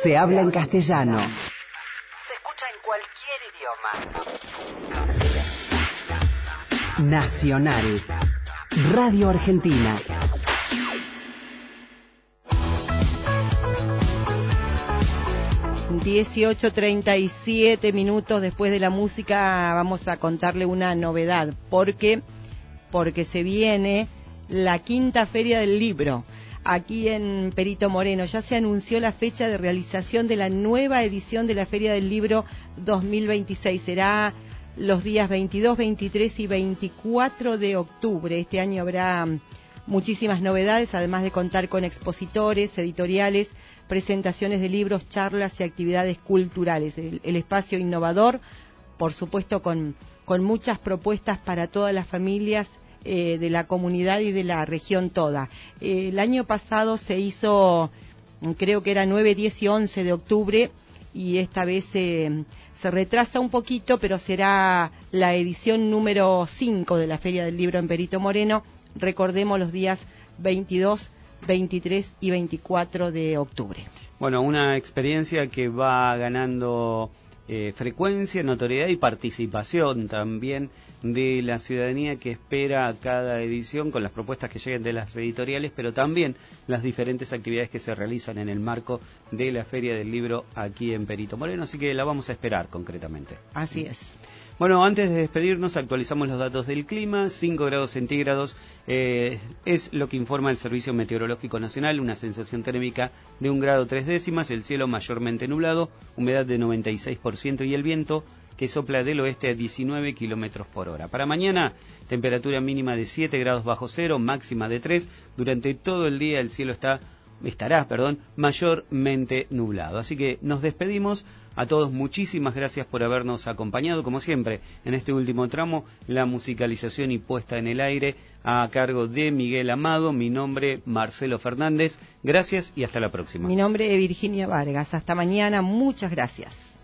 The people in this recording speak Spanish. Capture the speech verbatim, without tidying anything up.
Se habla en castellano. Se escucha en cualquier idioma. Nacional. Radio Argentina. dieciocho treinta y siete minutos después de la música vamos a contarle una novedad, porque porque se viene la quinta Feria del Libro aquí en Perito Moreno. Ya se anunció la fecha de realización de la nueva edición de la Feria del Libro dos mil veintiséis. Será los días veintidós, veintitrés y veinticuatro de octubre. Este año habrá muchísimas novedades, además de contar con expositores, editoriales, presentaciones de libros, charlas y actividades culturales. El, el espacio innovador, por supuesto, con, con muchas propuestas para todas las familias eh, de la comunidad y de la región toda. Eh, el año pasado se hizo, creo que era nueve, diez y once de octubre, y esta vez eh, se retrasa un poquito, pero será la edición número cinco de la Feria del Libro en Perito Moreno. Recordemos los días veintidós, veintitrés y veinticuatro de octubre. Bueno, una experiencia que va ganando eh, frecuencia, notoriedad y participación también de la ciudadanía, que espera cada edición con las propuestas que lleguen de las editoriales, pero también las diferentes actividades que se realizan en el marco de la Feria del Libro aquí en Perito Moreno, así que la vamos a esperar concretamente. Así es. Bueno, antes de despedirnos, actualizamos los datos del clima. cinco grados centígrados eh, es lo que informa el Servicio Meteorológico Nacional, una sensación térmica de un grado tres décimas, el cielo mayormente nublado, humedad de noventa y seis por ciento y el viento que sopla del oeste a diecinueve kilómetros por hora. Para mañana, temperatura mínima de siete grados bajo cero, máxima de tres. Durante todo el día el cielo está, estará, perdón, mayormente nublado. Así que nos despedimos. A todos, muchísimas gracias por habernos acompañado. Como siempre, en este último tramo, la musicalización y puesta en el aire a cargo de Miguel Amado. Mi nombre, Marcelo Fernández. Gracias y hasta la próxima. Mi nombre es Virginia Vargas. Hasta mañana. Muchas gracias.